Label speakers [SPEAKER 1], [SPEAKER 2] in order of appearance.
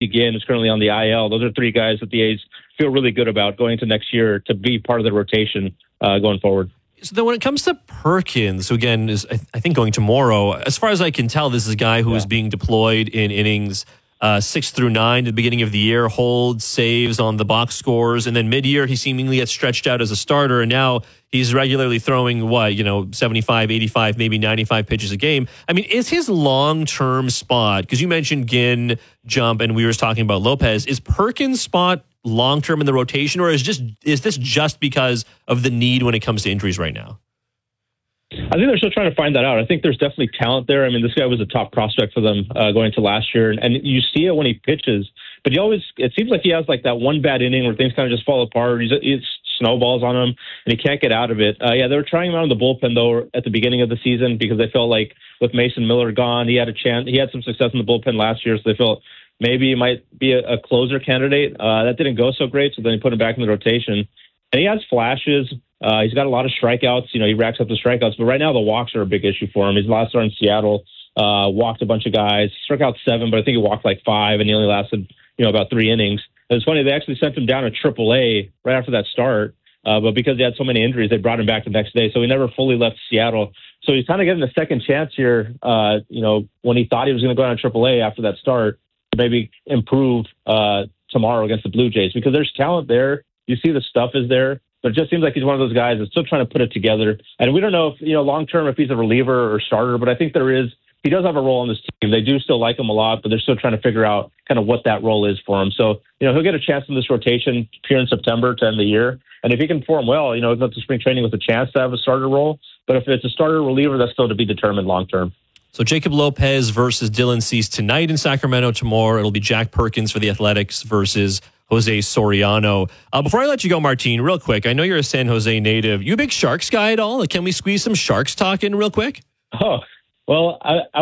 [SPEAKER 1] Ginn, who's currently on the IL. Those are three guys that the A's feel really good about going into next year to be part of the rotation going forward.
[SPEAKER 2] So then when it comes to Perkins, who again is, I think, going tomorrow, as far as I can tell, this is a guy who is being deployed in innings 6 through 9 at the beginning of the year, holds, saves on the box scores, and then mid-year he seemingly gets stretched out as a starter, and now he's regularly throwing, 75, 85, maybe 95 pitches a game. I mean, is his long-term spot, because you mentioned Ginn, Jump, and we were talking about Lopez, is Perkins' spot long-term in the rotation, or is this just because of the need when it comes to injuries right now?
[SPEAKER 1] I think they're still trying to find that out. I think there's definitely talent there. I mean, this guy was a top prospect for them going to last year, and you see it when he pitches. But it seems like he has like that one bad inning where things kind of just fall apart. He snowballs on him, and he can't get out of it. They were trying him out in the bullpen though at the beginning of the season because they felt like with Mason Miller gone, he had a chance. He had some success in the bullpen last year, so they felt maybe he might be a closer candidate. That didn't go so great, so then he put him back in the rotation. And he has flashes. He's got a lot of strikeouts. He racks up the strikeouts. But right now, the walks are a big issue for him. His last start in Seattle, walked a bunch of guys. He struck out 7, but I think he walked like 5, and he only lasted, about 3 innings. It was funny. They actually sent him down to AAA right after that start. But because he had so many injuries, they brought him back the next day. So he never fully left Seattle. So he's kind of getting a second chance here, when he thought he was going to go down to AAA after that start, to maybe improve tomorrow against the Blue Jays, because there's talent there. You see the stuff is there, but it just seems like he's one of those guys that's still trying to put it together. And we don't know if, long-term, if he's a reliever or starter, but I think he does have a role on this team. They do still like him a lot, but they're still trying to figure out kind of what that role is for him. So, he'll get a chance in this rotation here in September to end the year. And if he can perform well, he'll go to spring training with a chance to have a starter role. But if it's a starter reliever, that's still to be determined long-term.
[SPEAKER 2] So Jacob Lopez versus Dylan Cease tonight in Sacramento. Tomorrow it'll be Jack Perkins for the Athletics versus Jose Soriano. Before I let you go, Martin, real quick, I know you're a San Jose native. You a big Sharks guy at all? Can we squeeze some Sharks talk in real quick?
[SPEAKER 1] Oh, well, I